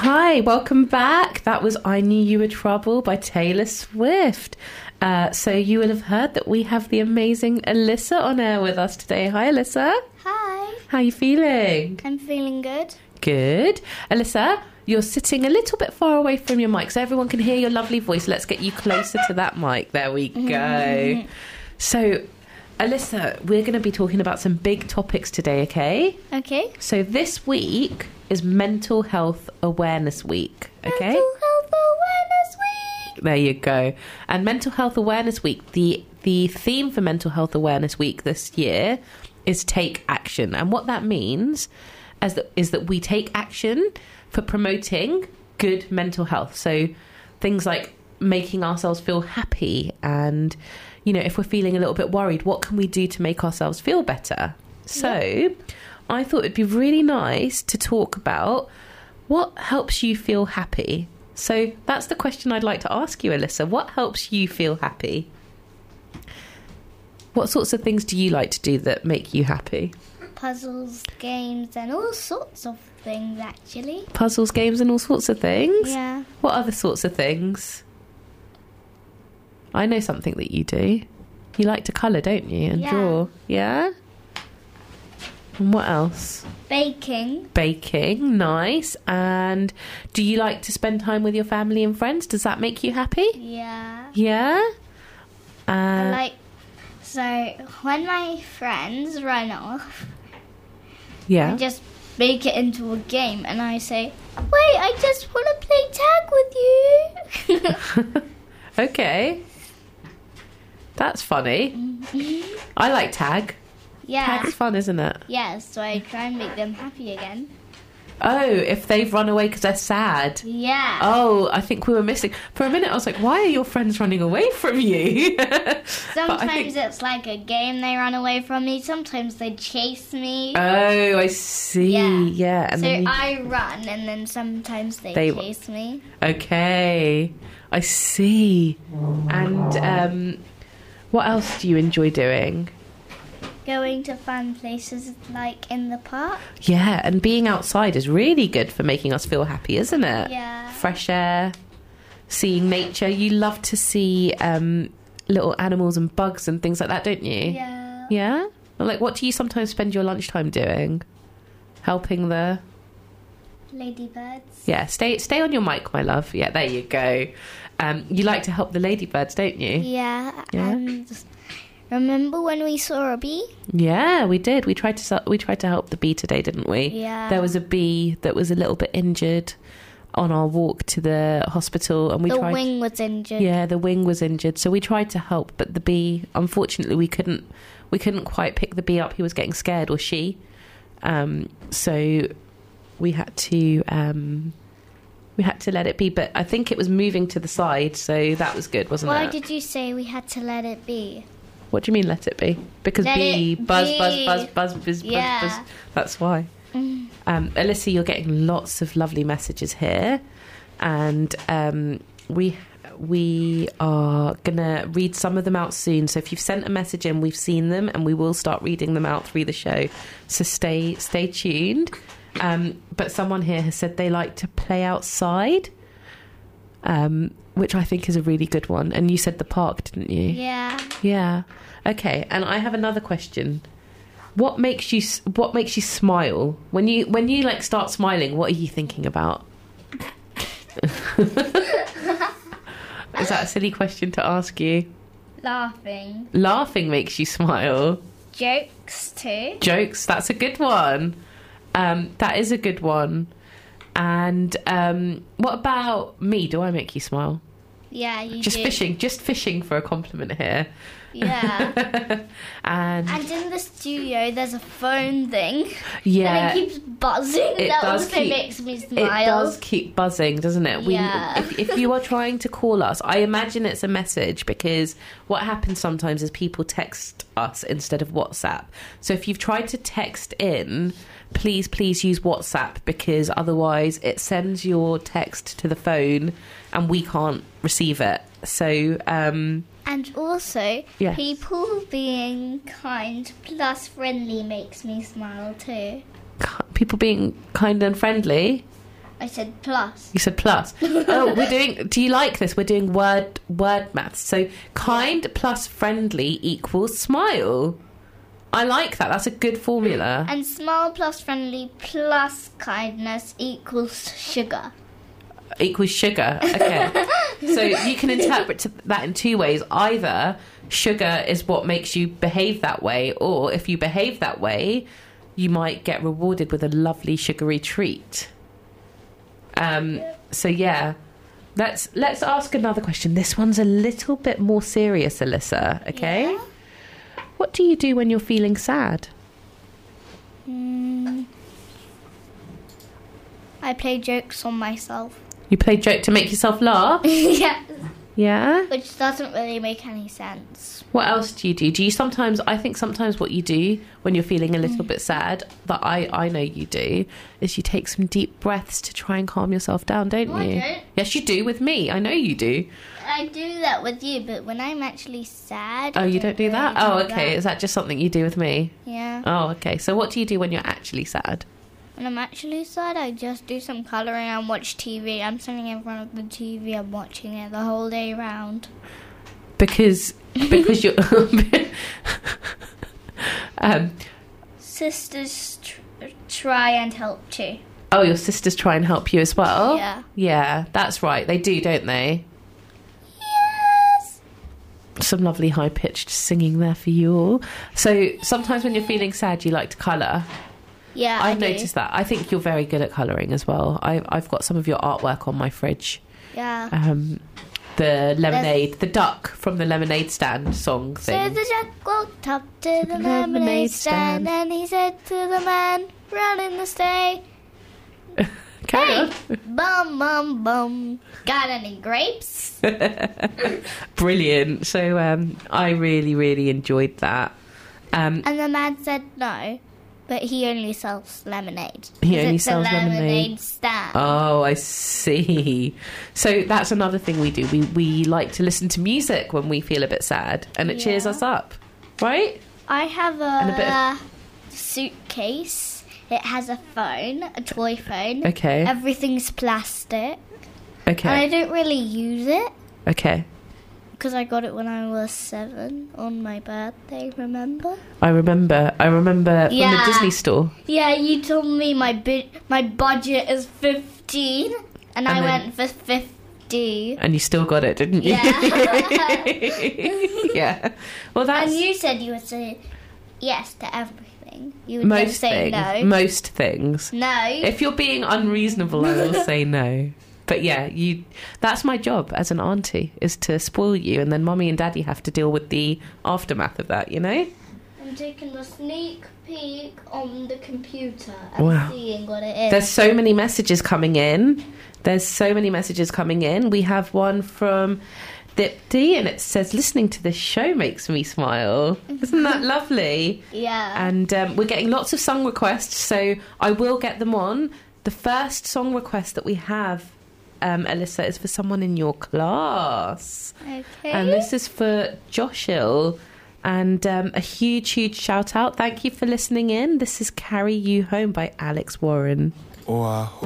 Hi, welcome back. That was I Knew You Were Trouble by Taylor Swift. So you will have heard that we have the amazing Alyssa on air with us today. Hi, Alyssa. Hi. How are you feeling? I'm feeling good. Good. Alyssa, you're sitting a little bit far away from your mic so everyone can hear your lovely voice. Let's get you closer to that mic. There we go. So, Alyssa, we're going to be talking about some big topics today, okay? Okay. So this week is Mental Health Awareness Week, okay? Mental Health Awareness Week. There you go. And Mental Health Awareness Week, the theme for Mental Health Awareness Week this year is Take Action. And what that means is that we take action for promoting good mental health. So things like making ourselves feel happy and, you know, if we're feeling a little bit worried, what can we do to make ourselves feel better? So I thought it'd be really nice to talk about what helps you feel happy. So that's the question I'd like to ask you, Alyssa. What helps you feel happy? What sorts of things do you like to do that make you happy? Puzzles, games, and all sorts of things, actually. Puzzles, games, and all sorts of things? Yeah. What other sorts of things? I know something that you do. You like to colour, don't you? And draw. Yeah? And what else? Baking. Baking, nice. And do you like to spend time with your family and friends? Does that make you happy? Yeah. Yeah? So when my friends run off, Yeah. I just make it into a game and I say, wait, I just want to play tag with you. Okay. That's funny. I like tag. Yeah. Tag's fun, isn't it? Yeah, so I try and make them happy again. Oh, if they've run away because they're sad. Yeah. Oh, I think we were missing. For a minute, I was like, why are your friends running away from you? Sometimes it's like a game they run away from me. Sometimes they chase me. Oh, I see. Yeah. And so then I run and then sometimes they chase me. Okay. I see. And what else do you enjoy doing? Going to fun places like in the park. Yeah, and being outside is really good for making us feel happy, isn't it? Yeah. Fresh air, seeing nature. You love to see little animals and bugs and things like that, don't you? Yeah. Yeah? Well, like, what do you sometimes spend your lunchtime doing? Helping the... Ladybirds. Yeah, stay on your mic, my love. Yeah, there you go. You like to help the ladybirds, don't you? Yeah. Yeah? And remember when we saw a bee? Yeah, we did. We tried to help the bee today, didn't we? Yeah. There was a bee that was a little bit injured on our walk to the hospital, and the wing was injured. Yeah, the wing was injured. So we tried to help, but the bee, unfortunately, we couldn't quite pick the bee up. He was getting scared, or she. So we had to let it be. But I think it was moving to the side, so that was good, wasn't it? Why did you say we had to let it be? What do you mean, let it be? Because bee, buzz, buzz, buzz, buzz, Yeah. buzz. That's why. Alyssa, you're getting lots of lovely messages here, and we are gonna read some of them out soon. So if you've sent a message in, we've seen them, and we will start reading them out through the show. So stay tuned. But someone here has said they like to play outside, which I think is a really good one. And you said the park, didn't you? Yeah. Yeah. Okay. And I have another question. What makes you smile when you like start smiling? What are you thinking about? Is that a silly question to ask you? Laughing. Laughing makes you smile. Jokes too. Jokes. That's a good one. That is a good one. And what about me? Do I make you smile? Yeah, you Just do. fishing for a compliment here. Yeah. And in the studio, there's a phone thing. yeah, And it keeps buzzing. That also makes me smile. It does keep buzzing, doesn't it? Yeah. If you are trying to call us, I imagine it's a message, because what happens sometimes is people text us instead of WhatsApp. So if you've tried to text in, please use WhatsApp, because otherwise it sends your text to the phone and we can't receive it. So and also, Yes. people being kind plus friendly makes me smile too. people being kind and friendly. I said plus. You said plus. Oh, do you like this? We're doing word maths. So kind plus friendly equals smile. I like that. That's a good formula. And smile plus friendly plus kindness equals sugar. Equals sugar. Okay. So you can interpret that in two ways. Either sugar is what makes you behave that way, or if you behave that way, you might get rewarded with a lovely sugary treat. So yeah, let's ask another question. This one's a little bit more serious, Alyssa. Okay. Yeah. What do you do when you're feeling sad? I play jokes on myself. You play joke to make yourself laugh? Yeah. Yeah. Which doesn't really make any sense. What else do you do? Do you sometimes, I think sometimes what you do when you're feeling a little bit sad, that I know you do, is you take some deep breaths to try and calm yourself down, don't No, I you? don't. Yes, you do with me. I know you do. I do that with you, but when I'm actually sad... Oh, I you don't do that? really Oh, do okay. that. Is that just something you do with me? Yeah. Oh, okay. So what do you do when you're actually sad? When I'm actually sad, I just do some colouring and watch TV. I'm sitting in front of the TV and watching it the whole day round. Because you're... Sisters try and help too. Oh, your sisters try and help you as well? Yeah. Yeah, that's right. They do, don't they? Yes! Some lovely high-pitched singing there for you all. So sometimes when you're feeling sad, you like to colour. Yeah, I've I do. noticed that. I think you're very good at colouring as well. I've got some of your artwork on my fridge. Yeah. The lemonade, the duck from the lemonade stand song So thing. the duck walked up to the lemonade stand and he said to the man running the stay, Carry on. bum, bum, bum, got any grapes? Brilliant. So I really, really enjoyed that. And the man said no, but he only sells lemonade. He only It's a sells lemonade. stand. Oh, I see. So that's another thing we do. We like to listen to music when we feel a bit sad, and it cheers Yeah. us up, right? I have And a bit of- suitcase. It has a phone, a toy phone. Okay. Everything's plastic. And I Okay. don't really use it Okay. because I got it when I was 7 on my birthday, remember? I remember from the Yeah. Disney store. Yeah, you told me my budget is 15 and I then- went for 50. And you still got it, didn't you? Yeah. Yeah. Well, that's And you said you would say yes to everything. You would never most say things. no. Most things. No. If you're being unreasonable, I will say no. But yeah, that's my job as an auntie, is to spoil you, and then Mummy and Daddy have to deal with the aftermath of that, you know? I'm taking a sneak peek on the computer and Wow. seeing what it is. There's so many messages coming in. We have one from Dipti, and it says, listening to this show makes me smile. Isn't that lovely? Yeah. And we're getting lots of song requests, so I will get them on. The first song request that we have, Alyssa, is for someone in your class. Okay. And this is for Joshil. And a huge, huge shout out. Thank you for listening in. This is Carry You Home by Alex Warren.